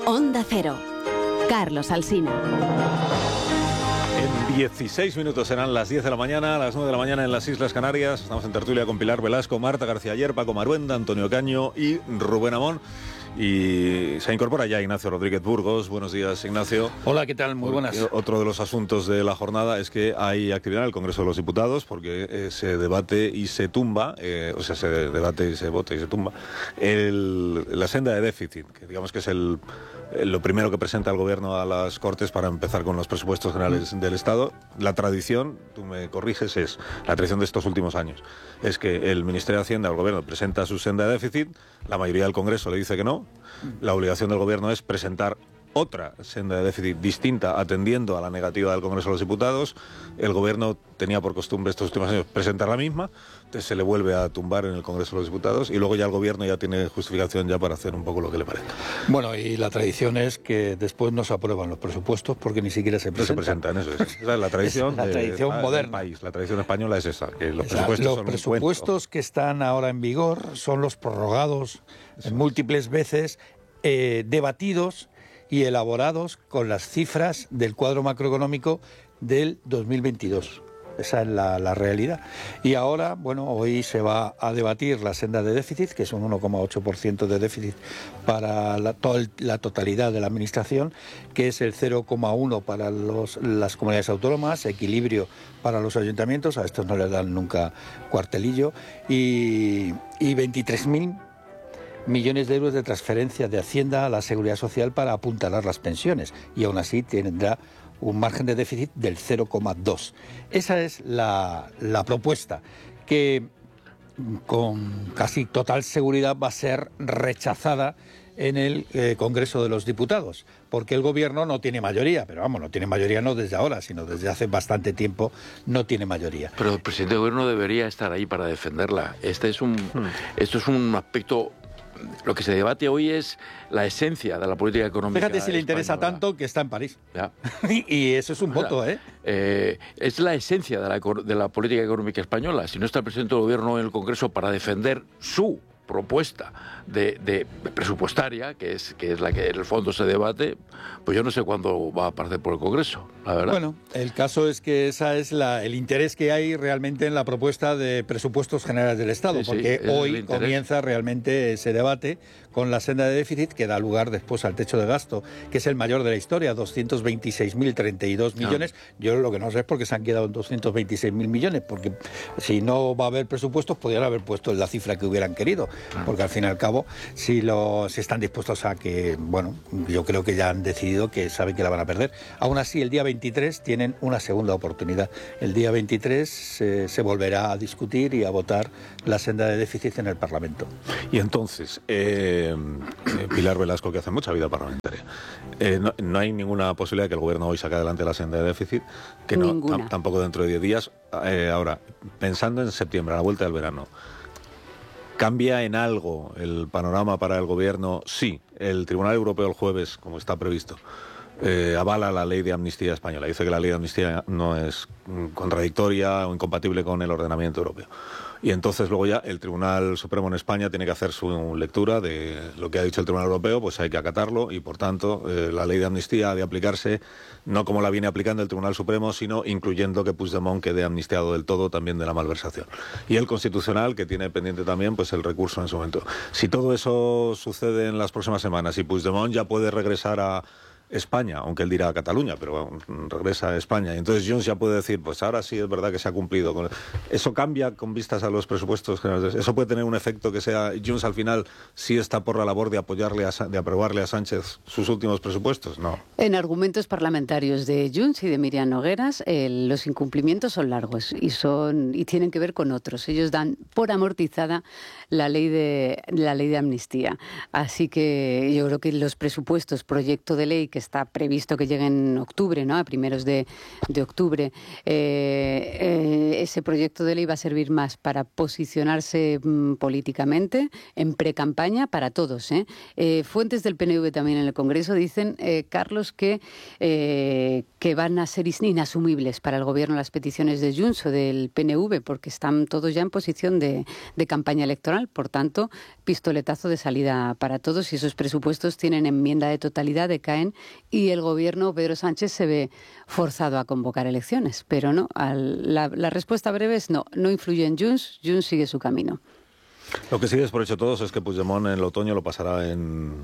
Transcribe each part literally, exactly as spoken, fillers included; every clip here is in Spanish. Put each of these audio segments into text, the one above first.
Onda Cero. Carlos Alsina. En dieciséis minutos serán las diez de la mañana, a las nueve de la mañana en las Islas Canarias. Estamos en tertulia con Pilar Velasco, Marta García Ayer, Paco Maruenda, Antonio Caño y Rubén Amón. Y se incorpora ya Ignacio Rodríguez Burgos. Buenos días, Ignacio. Hola, ¿qué tal? Muy buenas. Otro de los asuntos de la jornada es que hay actividad en el Congreso de los Diputados porque eh, se debate y se tumba, eh, o sea, se debate y se vota y se tumba, el, la senda de déficit, que digamos que es el, lo primero que presenta el Gobierno a las Cortes para empezar con los presupuestos generales del Estado. La tradición, tú me corriges, es la tradición de estos últimos años, es que el Ministerio de Hacienda, el Gobierno, presenta su senda de déficit, la mayoría del Congreso le dice que no. La obligación del Gobierno es presentar otra senda de déficit distinta, atendiendo a la negativa del Congreso de los Diputados. El Gobierno tenía por costumbre estos últimos años presentar la misma, entonces se le vuelve a tumbar en el Congreso de los Diputados y luego ya el Gobierno ya tiene justificación ya para hacer un poco lo que le parezca. Bueno, y la tradición es que después no se aprueban los presupuestos porque ni siquiera se presentan. No se presentan, eso es. Esa es la tradición, es la tradición de, moderna. del país. La tradición española es esa, que los o sea, presupuestos los son presupuestos que están ahora en vigor son los prorrogados eso. múltiples veces, eh, debatidos y elaborados con las cifras del cuadro macroeconómico del dos mil veintidós. Esa es la, la realidad. Y ahora, bueno, hoy se va a debatir la senda de déficit, que es un uno coma ocho por ciento de déficit para la, to la totalidad de la Administración, que es el cero coma uno para los, las comunidades autónomas, equilibrio para los ayuntamientos, a estos no les dan nunca cuartelillo, y, y veintitrés mil millones de euros de transferencia de Hacienda a la Seguridad Social para apuntalar las pensiones, y aún así tendrá un margen de déficit del cero coma dos. Esa es la, la propuesta, que con casi total seguridad va a ser rechazada en el eh, Congreso de los Diputados, porque el Gobierno no tiene mayoría, pero vamos, no tiene mayoría no desde ahora, sino desde hace bastante tiempo no tiene mayoría. Pero el presidente del Gobierno debería estar ahí para defenderla. Este es un, hmm. Esto es un aspecto... Lo que se debate hoy es la esencia de la política económica. Fíjate si le interesa española. Tanto que está en París. Ya. Y eso es un voto, o sea, ¿eh? ¿eh? Es la esencia de la, de la política económica española. Si no está el presidente del Gobierno en el Congreso para defender su propuesta de, de presupuestaria, que es, que es la que en el fondo se debate, pues yo no sé cuándo va a aparecer por el Congreso, la verdad. Bueno, el caso es que esa es la, el interés que hay realmente en la propuesta de presupuestos generales del Estado, sí, porque sí, hoy comienza realmente ese debate con la senda de déficit que da lugar después al techo de gasto, que es el mayor de la historia, doscientos veintiséis mil treinta y dos millones. Ah. Yo lo que no sé es por qué se han quedado en doscientos veintiséis mil millones, porque si no va a haber presupuestos, podrían haber puesto la cifra que hubieran querido. Porque al fin y al cabo, si, lo, si están dispuestos a que, bueno, yo creo que ya han decidido que saben que la van a perder. Aún así, el día veintitrés tienen una segunda oportunidad. El día veintitrés eh, se volverá a discutir y a votar la senda de déficit en el Parlamento. Y entonces, eh, Pilar Velasco, que hace mucha vida parlamentaria, eh, no, no hay ninguna posibilidad de que el Gobierno hoy saque adelante la senda de déficit, que no, tampoco dentro de diez días. Eh, ahora, pensando en septiembre, a la vuelta del verano, ¿cambia en algo el panorama para el Gobierno? Sí, el Tribunal Europeo el jueves, como está previsto, eh, avala la ley de amnistía española. Dice que la ley de amnistía no es contradictoria o incompatible con el ordenamiento europeo. Y entonces luego ya el Tribunal Supremo en España tiene que hacer su lectura de lo que ha dicho el Tribunal Europeo, pues hay que acatarlo y por tanto eh, la ley de amnistía ha de aplicarse no como la viene aplicando el Tribunal Supremo, sino incluyendo que Puigdemont quede amnistiado del todo también de la malversación. Y el Constitucional, que tiene pendiente también pues el recurso en su momento. Si todo eso sucede en las próximas semanas y Puigdemont ya puede regresar a España, aunque él dirá a Cataluña, pero bueno, regresa a España. Y entonces Junts ya puede decir, pues ahora sí es verdad que se ha cumplido. Con... ¿Eso cambia con vistas a los presupuestos generales? ¿Eso puede tener un efecto que sea Junts al final sí está por la labor de apoyarle, a, de aprobarle a Sánchez sus últimos presupuestos? No. En argumentos parlamentarios de Junts y de Miriam Nogueras, eh, los incumplimientos son largos y son y tienen que ver con otros. Ellos dan por amortizada la ley de la ley de amnistía. Así que yo creo que los presupuestos, proyecto de ley que que está previsto que llegue en octubre, ¿no? A primeros de, de octubre. Eh, eh, ese proyecto de ley va a servir más para posicionarse mm, políticamente en pre-campaña para todos, ¿eh? Eh, fuentes del P N V también en el Congreso dicen, eh, Carlos, que, eh, que van a ser inasumibles para el Gobierno las peticiones de Junts o del P N V, porque están todos ya en posición de, de campaña electoral. Por tanto, pistoletazo de salida para todos, y esos presupuestos tienen enmienda de totalidad, decaen, y el Gobierno, Pedro Sánchez, se ve forzado a convocar elecciones. Pero no, al, la, la respuesta breve es no, no influye en Junts, Junts sigue su camino. Lo que sí es por hecho todos es que Puigdemont en el otoño lo pasará en,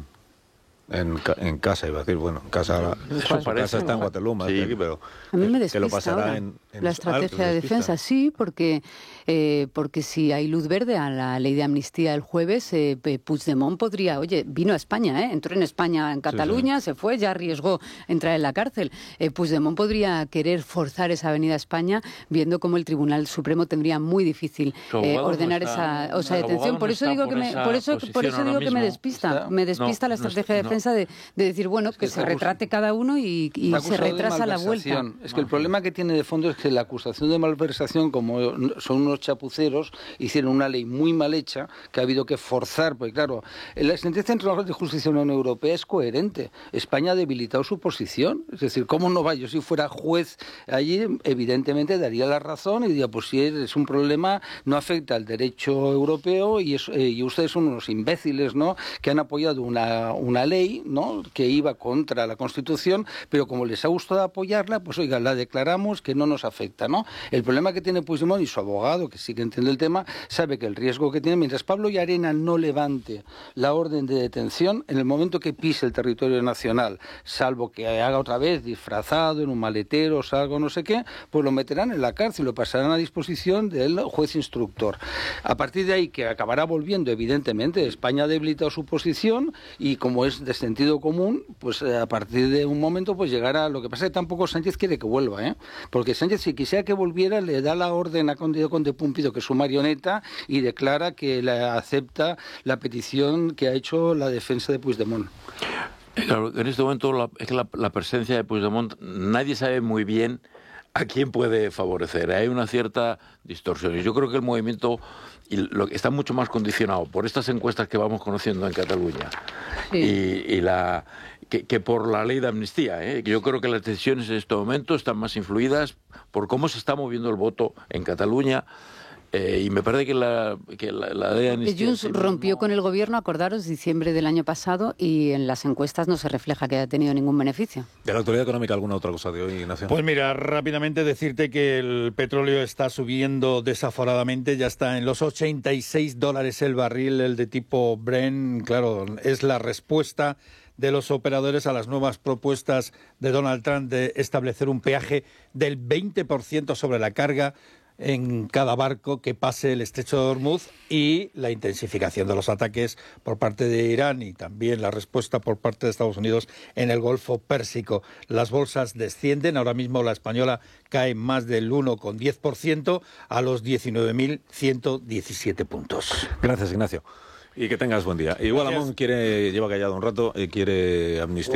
en, en casa, iba a decir, bueno, en casa, su casa está en Waterloo, más sí. que aquí, pero a mí me que lo despista pasará ahora en, en la estrategia ah, de defensa, sí, porque eh, porque si hay luz verde a la ley de amnistía el jueves, eh, Puigdemont podría, oye, vino a España, ¿eh? entró en España, en Cataluña, sí, sí. se fue, ya arriesgó entrar en la cárcel. Eh, Puigdemont podría querer forzar esa avenida a España, viendo cómo el Tribunal Supremo tendría muy difícil eh, ordenar no está, esa, esa detención. Por eso no digo por que me, por eso, por eso digo que me despista, está, me despista no, la estrategia no, de defensa de, de decir, bueno, es que, que se retrate cada uno y, y se retrasa la vuelta. Es que el problema que tiene de fondo es que la acusación de malversación, como son unos chapuceros, hicieron una ley muy mal hecha que ha habido que forzar, porque claro, la sentencia del Tribunal de Justicia de la Unión Europea es coherente. España ha debilitado su posición, es decir, ¿cómo no va? Yo si fuera juez allí, evidentemente daría la razón y diría, pues si es un problema, no afecta al derecho europeo y, es, eh, y ustedes son unos imbéciles, ¿no?, que han apoyado una, una ley, ¿no?, que iba contra la Constitución, pero como les ha gustado apoyarla, pues oiga, la declaramos que no nos afecta, ¿no? El problema que tiene Puigdemont y su abogado, que sí que entiende el tema, sabe que el riesgo que tiene, mientras Pablo Llarena no levante la orden de detención, en el momento que pise el territorio nacional, salvo que haga otra vez disfrazado en un maletero, salga no sé qué, pues lo meterán en la cárcel, lo pasarán a disposición del juez instructor. A partir de ahí, que acabará volviendo, evidentemente, España ha debilitado su posición y como es de sentido común, pues a partir de un momento pues llegará. Lo que pasa es que tampoco Sánchez quiere que vuelva, ¿eh? Porque Sánchez, si quisiera que volviera, le da la orden a Conde Conde Púmpido, que es su marioneta, y declara que la acepta la petición que ha hecho la defensa de Puigdemont. Claro, en este momento la, es que la, la presencia de Puigdemont, nadie sabe muy bien a quién puede favorecer. Hay una cierta distorsión. Y yo creo que el movimiento y lo, está mucho más condicionado por estas encuestas que vamos conociendo en Cataluña sí. y, y la que, que por la ley de amnistía. ¿eh? Yo creo que las decisiones en este momento están más influidas por cómo se está moviendo el voto en Cataluña. Eh, y me parece que la, que la, la ley de amnistía... Junts rompió no... con el gobierno, acordaros, diciembre del año pasado, y en las encuestas no se refleja que haya tenido ningún beneficio. ¿De la actualidad económica alguna otra cosa de hoy, Ignacio? Pues mira, rápidamente decirte que el petróleo está subiendo desaforadamente, ya está en los ochenta y seis dólares el barril, el de tipo Brent. Claro, es la respuesta de los operadores a las nuevas propuestas de Donald Trump de establecer un peaje del veinte por ciento sobre la carga en cada barco que pase el estrecho de Hormuz, y la intensificación de los ataques por parte de Irán y también la respuesta por parte de Estados Unidos en el Golfo Pérsico. Las bolsas descienden, ahora mismo la española cae más del uno coma diez por ciento a los diecinueve mil ciento diecisiete puntos. Gracias, Ignacio. Y que tengas buen día. Igual Amón quiere, lleva callado un rato, y quiere amnistía.